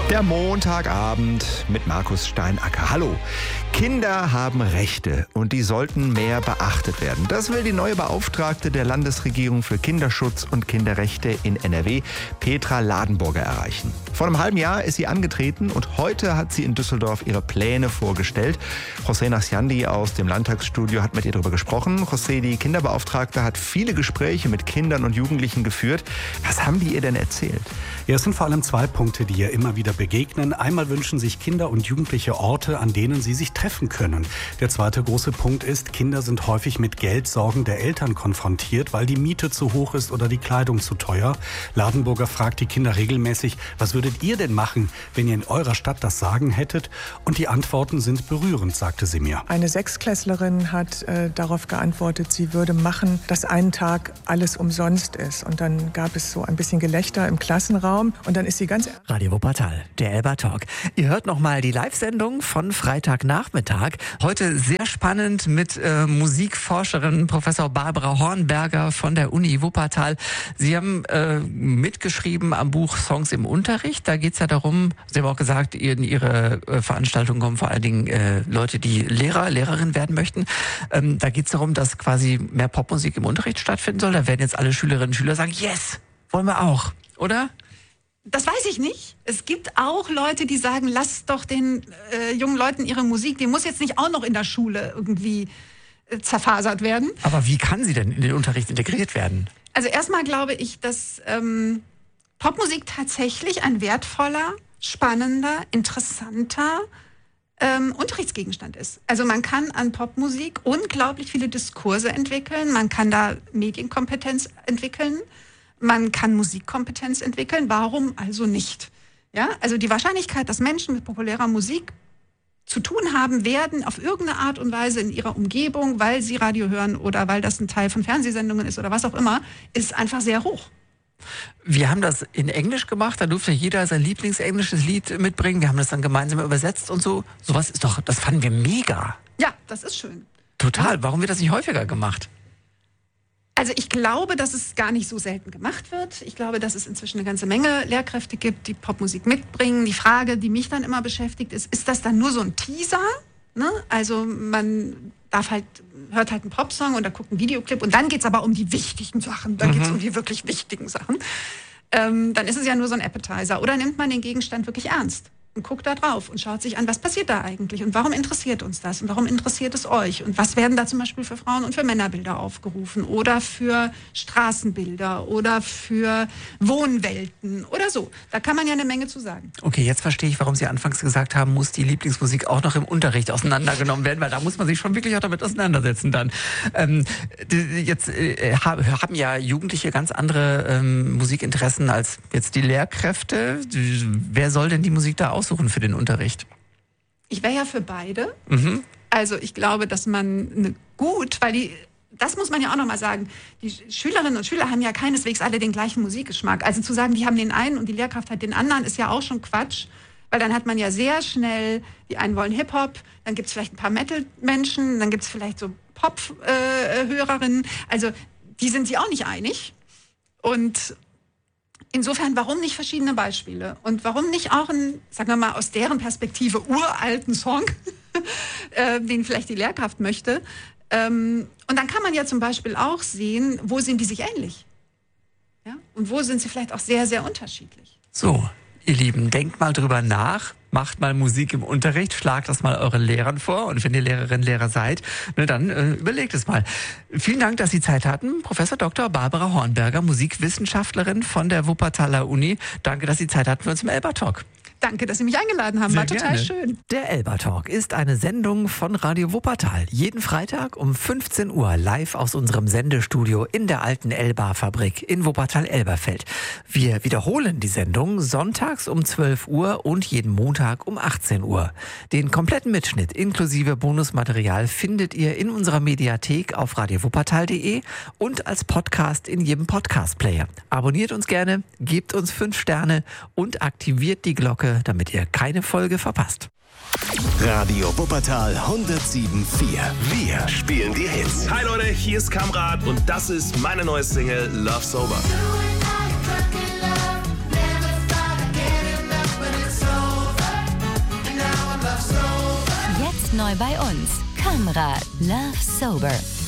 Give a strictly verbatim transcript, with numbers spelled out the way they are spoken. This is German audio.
Der Montagabend mit Markus Steinacker. Hallo. Kinder haben Rechte und die sollten mehr beachtet werden. Das will die neue Beauftragte der Landesregierung für Kinderschutz und Kinderrechte in N R W, Petra Ladenburger, erreichen. Vor einem halben Jahr ist sie angetreten und heute hat sie in Düsseldorf ihre Pläne vorgestellt. José Nasciandi aus dem Landtagsstudio hat mit ihr darüber gesprochen. José, die Kinderbeauftragte hat viele Gespräche mit Kindern und Jugendlichen geführt. Was haben die ihr denn erzählt? Ja, es sind vor allem zwei Punkte, die ihr immer wieder begegnen. Einmal wünschen sich Kinder und Jugendliche Orte, an denen sie sich treffen können. Der zweite große Punkt ist, Kinder sind häufig mit Geldsorgen der Eltern konfrontiert, weil die Miete zu hoch ist oder die Kleidung zu teuer. Ladenburger fragt die Kinder regelmäßig, was würdet ihr denn machen, wenn ihr in eurer Stadt das Sagen hättet? Und die Antworten sind berührend, sagte sie mir. Eine Sechsklässlerin hat äh, darauf geantwortet, sie würde machen, dass einen Tag alles umsonst ist. Und dann gab es so ein bisschen Gelächter im Klassenraum. Und dann ist sie ganz... Radio Wuppertal, der Elba Talk. Ihr hört nochmal die Live-Sendung von Freitagnachmittag. Heute sehr spannend mit äh, Musikforscherin Professor Barbara Hornberger von der Uni Wuppertal. Sie haben äh, mitgeschrieben am Buch Songs im Unterricht. Da geht es ja darum, Sie haben auch gesagt, in Ihre äh, Veranstaltung kommen vor allen Dingen äh, Leute, die Lehrer, Lehrerin werden möchten. Ähm, da geht es darum, dass quasi mehr Popmusik im Unterricht stattfinden soll. Da werden jetzt alle Schülerinnen und Schüler sagen, yes, wollen wir auch, oder? Das weiß ich nicht. Es gibt auch Leute, die sagen, lasst doch den äh, jungen Leuten ihre Musik, die muss jetzt nicht auch noch in der Schule irgendwie äh, zerfasert werden. Aber wie kann sie denn in den Unterricht integriert werden? Also erstmal glaube ich, dass ähm, Popmusik tatsächlich ein wertvoller, spannender, interessanter ähm, Unterrichtsgegenstand ist. Also man kann an Popmusik unglaublich viele Diskurse entwickeln, man kann da Medienkompetenz entwickeln. Man kann Musikkompetenz entwickeln, warum also nicht? Ja, also die Wahrscheinlichkeit, dass Menschen mit populärer Musik zu tun haben werden, auf irgendeine Art und Weise in ihrer Umgebung, weil sie Radio hören oder weil das ein Teil von Fernsehsendungen ist oder was auch immer, ist einfach sehr hoch. Wir haben das in Englisch gemacht, da durfte jeder sein Lieblingsenglisches Lied mitbringen. Wir haben das dann gemeinsam übersetzt und so. Sowas ist doch, das fanden wir mega. Ja, das ist schön. Total. Warum wird das nicht häufiger gemacht? Also ich glaube, dass es gar nicht so selten gemacht wird. Ich glaube, dass es inzwischen eine ganze Menge Lehrkräfte gibt, die Popmusik mitbringen. Die Frage, die mich dann immer beschäftigt, ist, ist das dann nur so ein Teaser? Ne? Also man darf halt, hört halt einen Popsong und da guckt einen Videoclip und dann geht's aber um die wichtigen Sachen. Dann mhm. geht's um die wirklich wichtigen Sachen. Ähm, dann ist es ja nur so ein Appetizer. Oder nimmt man den Gegenstand wirklich ernst? Und guckt da drauf und schaut sich an, was passiert da eigentlich und warum interessiert uns das und warum interessiert es euch und was werden da zum Beispiel für Frauen- und für Männerbilder aufgerufen oder für Straßenbilder oder für Wohnwelten oder so. Da kann man ja eine Menge zu sagen. Okay, jetzt verstehe ich, warum Sie anfangs gesagt haben, muss die Lieblingsmusik auch noch im Unterricht auseinandergenommen werden, weil da muss man sich schon wirklich auch damit auseinandersetzen dann. Ähm, jetzt äh, haben ja Jugendliche ganz andere ähm, Musikinteressen als jetzt die Lehrkräfte. Wer soll denn die Musik da aussuchen? Suchen für den Unterricht? Ich wäre ja für beide. Mhm. Also ich glaube, dass man eine gut, weil die, das muss man ja auch nochmal sagen, die Schülerinnen und Schüler haben ja keineswegs alle den gleichen Musikgeschmack. Also zu sagen, die haben den einen und die Lehrkraft hat den anderen, ist ja auch schon Quatsch. Weil dann hat man ja sehr schnell, die einen wollen Hip-Hop, dann gibt es vielleicht ein paar Metal-Menschen, dann gibt es vielleicht so Pop-Hörerinnen. Also die sind sich auch nicht einig. Und insofern, warum nicht verschiedene Beispiele? Und warum nicht auch einen, sagen wir mal, aus deren Perspektive uralten Song, äh, den vielleicht die Lehrkraft möchte? Ähm, und dann kann man ja zum Beispiel auch sehen, wo sind die sich ähnlich? Ja? Und wo sind sie vielleicht auch sehr, sehr unterschiedlich? So, ihr Lieben, denkt mal drüber nach. Macht mal Musik im Unterricht, schlagt das mal euren Lehrern vor und wenn ihr Lehrerin, Lehrer seid, ne, dann äh, überlegt es mal. Vielen Dank, dass Sie Zeit hatten. Professor Doktor Barbara Hornberger, Musikwissenschaftlerin von der Wuppertaler Uni. Danke, dass Sie Zeit hatten für uns im Elba Talk. Danke, dass Sie mich eingeladen haben. Sehr War total gerne. schön. Der Elba Talk ist eine Sendung von Radio Wuppertal. Jeden Freitag um fünfzehn Uhr live aus unserem Sendestudio in der alten Elba-Fabrik in Wuppertal-Elberfeld. Wir wiederholen die Sendung sonntags um zwölf Uhr und jeden Montag um achtzehn Uhr. Den kompletten Mitschnitt inklusive Bonusmaterial findet ihr in unserer Mediathek auf radio wuppertal punkt de und als Podcast in jedem Podcast-Player. Abonniert uns gerne, gebt uns fünf Sterne und aktiviert die Glocke, damit ihr keine Folge verpasst. Radio Wuppertal hundertsieben Komma vier. Wir spielen die Hits. Hi Leute, hier ist Kamrat und das ist meine neue Single Love Sober. Doing all you fucking love, never thought I'd get enough, but it's so Neu bei uns. Kamrad. Love Sober.